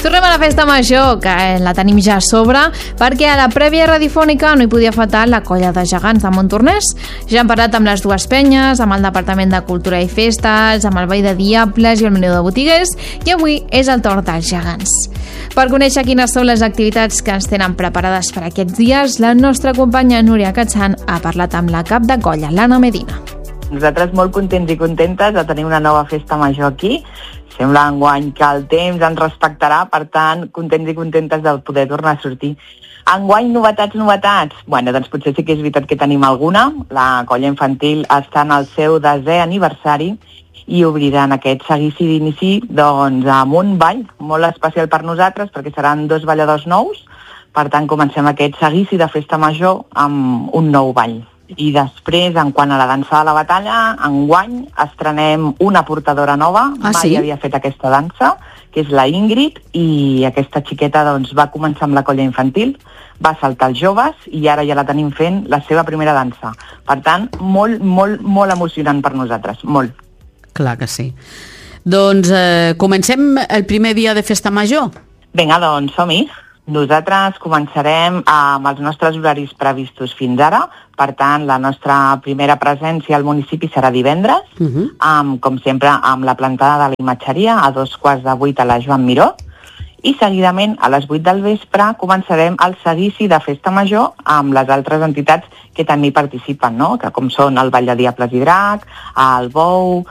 Tornem a la festa major, que la tenim ja a sobre, perquè a la prèvia radiofònica no hi podia faltar la colla de gegants de Montornès. Ja hem parlat amb les dues penyes, amb el Departament de Cultura i Festes, amb el Ball de Diables i el Menú de Botiguers, i avui és el torn dels gegants. Per conèixer quines són les activitats que ens tenen preparades per aquests dies, la nostra companya Núria Catxan ha parlat amb la cap de colla, l'Anna Medina. Nosaltres molt contents i contentes de tenir una nova festa major aquí. Sembla enguany que el temps ens respectarà, per tant, contents i contentes de poder tornar a sortir. Enguany, novetats. Bueno, doncs potser sí que és veritat que tenim alguna. La colla infantil està en el seu 10è aniversari i obriran aquest seguici d'inici doncs, amb un ball molt especial per nosaltres, perquè seran 2 balladors nous. Per tant, comencem aquest seguici de festa major amb un nou ball. I després, en quant a la dansa de la batalla, enguany estrenem una portadora nova. Mai havia fet aquesta dansa, que és la Ingrid, i aquesta xiqueta doncs, va començar amb la colla infantil, va saltar els joves i ara ja la tenim fent la seva primera dansa. Per tant, molt emocionant per nosaltres, molt. Clar que sí. Doncs comencem el primer dia de festa major? Vinga, doncs som-hi. Nosaltres començarem amb els nostres horaris previstos fins ara. Per tant, la nostra primera presència al municipi serà divendres, com sempre, amb la plantada de la imatgeria a 7:15 a la Joan Miró. I seguidament, a les 8 del vespre, començarem el seguici de festa major amb les altres entitats que també hi participen, no? Que com són el Ball de Diables i Drac, el Bou,